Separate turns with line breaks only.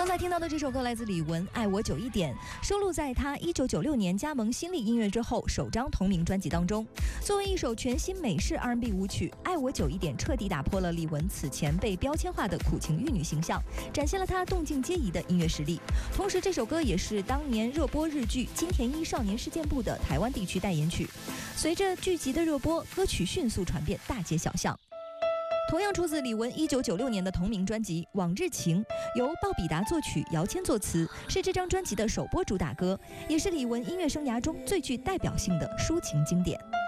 刚才听到的这首歌来自李玟，《爱我久一点》，收录在她1996年加盟新力音乐之后首张同名专辑当中。作为一首全新美式 R&B 舞曲，《爱我久一点》彻底打破了李玟此前被标签化的苦情玉女形象，展现了她动静皆宜的音乐实力。同时，这首歌也是当年热播日剧《金田一少年事件簿》的台湾地区代言曲。随着剧集的热播，歌曲迅速传遍大街小巷。同样出自李玟1996年的同名专辑《往日情》，由鲍比达作曲，姚谦作词，是这张专辑的首播主打歌，也是李玟音乐生涯中最具代表性的抒情经典。